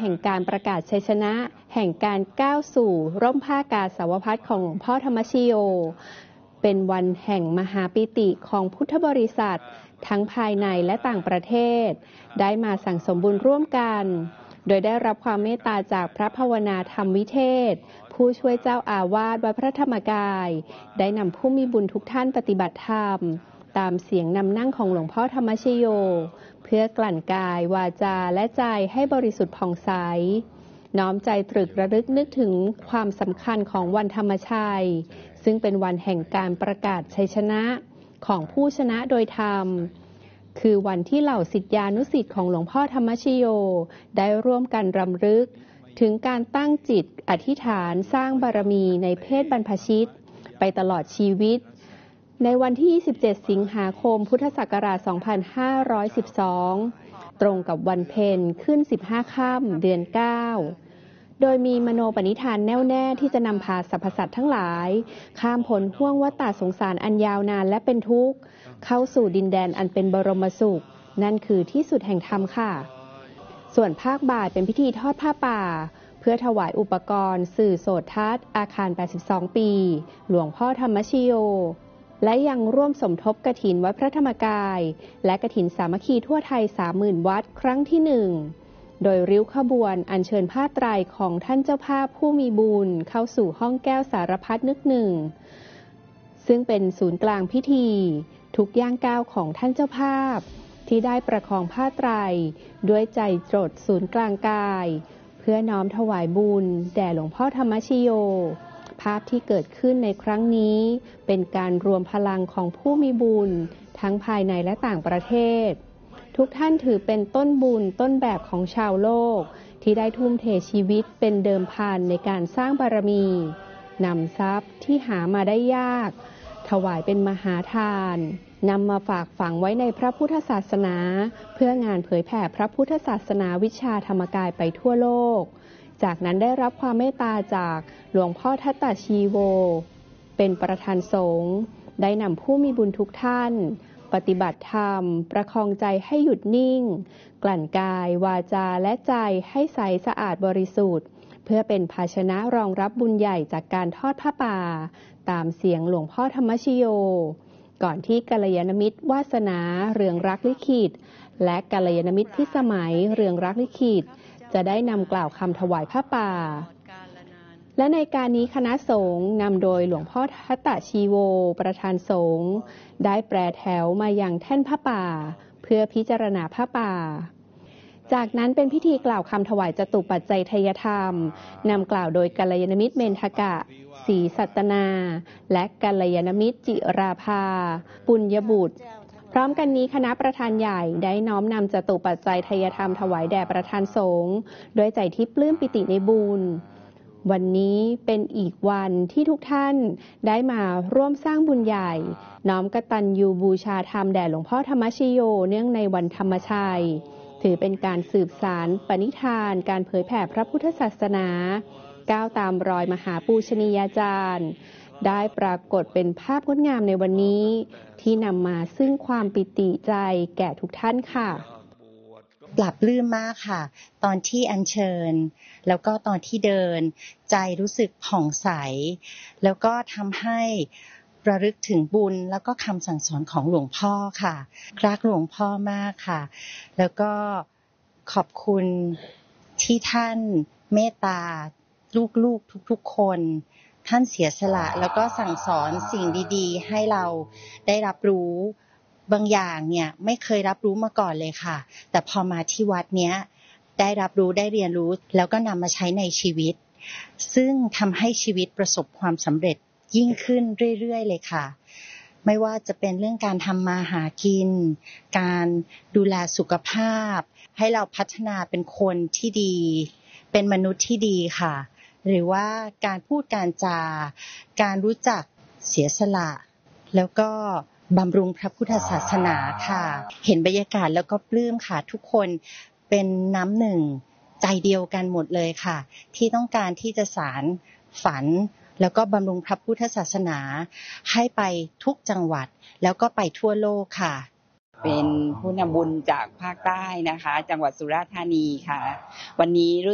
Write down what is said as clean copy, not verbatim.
ห่งการประกาศชัยชนะแห่งการก้าวสู่ร่มผ้ากาสาวพัสของหลวงพ่อธรรมชโยเป็นวันแห่งมหาปิติของพุทธบริษัททั้งภายในและต่างประเทศได้มาสั่งสมบุญร่วมกันโดยได้รับความเมตตาจากพระภาวนาธรรมวิเทศผู้ช่วยเจ้าอาวาสวัดพระธรรมกายได้นำผู้มีบุญทุกท่านปฏิบัติธรรมตามเสียงนำนั่งของหลวงพ่อธรรมชโยเพื่อกลั่นกายวาจาและใจให้บริสุทธิ์ผ่องใสน้อมใจตรึกระลึกนึกถึงความสำคัญของวันธรรมชัยซึ่งเป็นวันแห่งการประกาศชัยชนะของผู้ชนะโดยธรรมคือวันที่เหล่าศิษยานุศิษย์ของหลวงพ่อธรรมชโยได้ร่วมกันรำลึกถึงการตั้งจิตอธิษฐานสร้างบารมีในเพศบรรพชิตไปตลอดชีวิตในวันที่ 27 สิงหาคม พุทธศักราช 2512 ตรงกับวันเพ็ญขึ้น 15 ค่ำ เดือน 9 โดยมีมโนปณิธานแน่วแน่ที่จะนำพาสรรพสัตว์ทั้งหลายข้ามพ้นห้วงวัฏสงสารอันยาวนานและเป็นทุกข์เข้าสู่ดินแดนอันเป็นบรมสุขนั่นคือที่สุดแห่งธรรมค่ะส่วนภาคบ่ายเป็นพิธีทอดผ้าป่าเพื่อถวายอุปกรณ์สื่อโสตทัศน์อาคาร 82 ปีหลวงพ่อธรรมชโยและยังร่วมสมทบกฐินวัดพระธรรมกายและกฐินสามัคคีทั่วไทย 30,000 วัดครั้งที่ 1โดยริ้วขบวนอัญเชิญผ้าไตรของท่านเจ้าภาพผู้มีบุญเข้าสู่ห้องแก้วสารพัดนึกหนึ่งซึ่งเป็นศูนย์กลางพิธีทุกย่างก้าวของท่านเจ้าภาพที่ได้ประคองผ้าไตรด้วยใจจดศูนย์กลางกายเพื่อน้อมถวายบุญแด่หลวงพ่อธรรมชโยภาพที่เกิดขึ้นในครั้งนี้เป็นการรวมพลังของผู้มีบุญทั้งภายในและต่างประเทศทุกท่านถือเป็นต้นบุญต้นแบบของชาวโลกที่ได้ทุ่มเทชีวิตเป็นเดิมพันในการสร้างบารมีนำทรัพย์ที่หามาได้ยากถวายเป็นมหาทานนำมาฝากฝังไว้ในพระพุทธศาสนาเพื่องานเผยแผ่พระพุทธศาสนาวิชาธรรมกายไปทั่วโลกจากนั้นได้รับความเมตตาจากหลวงพ่อทัตตชีโวเป็นประธานสงฆ์ได้นำผู้มีบุญทุกท่านปฏิบัติธรรมประคองใจให้หยุดนิ่งกลั่นกายวาจาและใจให้ใสสะอาดบริสุทธิ์เพื่อเป็นภาชนะรองรับบุญใหญ่จากการทอดผ้าป่าตามเสียงหลวงพ่อธรรมชโยก่อนที่กัลยาณมิตรวาสนาเรืองรักลิขิตและกัลยาณมิตรพิสมัยเรืองรักลิขิตจะได้นำกล่าวคำถวายผ้าป่าและในการนี้คณะสงฆ์นำโดยหลวงพ่อทัตตชีโวประธานสงฆ์ได้แปรแถวมายังแท่นผ้าป่าเพื่อพิจารณาผ้าป่าจากนั้นเป็นพิธีกล่าวคำถวายจตุปัจจัยทายธรรมนำกล่าวโดยกัลยาณมิตรเมนทกะศรีสัตนาและกัลยาณมิตรจิราภาปุญญบุตรพร้อมกันนี้คณะประธานใหญ่ได้น้อมนำจตุปัจจัยทายธรรมถวายแด่ประธานสงฆ์ด้วยใจที่ปลื้มปิติในบุญวันนี้เป็นอีกวันที่ทุกท่านได้มาร่วมสร้างบุญใหญ่น้อมกตัญญูบูชาธรรมแด่หลวงพ่อธรรมชโยเนื่องในวันธรรมชัยถือเป็นการสืบสานปณิธานการเผยแผ่พระพุทธศาสนาก้าวตามรอยมหาปูชนียาจารย์ได้ปรากฏเป็นภาพงดงามในวันนี้ที่นำมาซึ่งความปิติใจแก่ทุกท่านค่ะปรับปลื้มมากค่ะตอนที่อัญเชิญแล้วก็ตอนที่เดินใจรู้สึกผ่องใสแล้วก็ทำให้ระลึกถึงบุญแล้วก็คำสั่งสอนของหลวงพ่อค่ะรักหลวงพ่อมากค่ะแล้วก็ขอบคุณที่ท่านเมตตาลูกๆทุกๆคนท่านเสียสละแล้วก็สั่งสอนสิ่งดีๆให้เราได้รับรู้บางอย่างเนี่ยไม่เคยรับรู้มาก่อนเลยค่ะแต่พอมาที่วัดเนี้ยได้รับรู้ได้เรียนรู้แล้วก็นำมาใช้ในชีวิตซึ่งทำให้ชีวิตประสบความสำเร็จยิ่งขึ้นเรื่อยๆเลยค่ะไม่ว่าจะเป็นเรื่องการทำมาหากินการดูแลสุขภาพให้เราพัฒนาเป็นคนที่ดีเป็นมนุษย์ที่ดีค่ะหรือว่าการพูดการจาการรู้จักเสียสละแล้วก็บำรุงพระพุทธศาสนาค่ะเห็นบรรยากาศแล้วก็ปลื้มค่ะทุกคนเป็นน้ำหนึ่งใจเดียวกันหมดเลยค่ะที่ต้องการที่จะสานฝันแล้วก็บำรุงพระพุทธศาสนาให้ไปทุกจังหวัดแล้วก็ไปทั่วโลกค่ะเป็นผู้นำบุญจากภาคใต้นะคะจังหวัดสุราษฎร์ธานีค่ะวันนี้รู้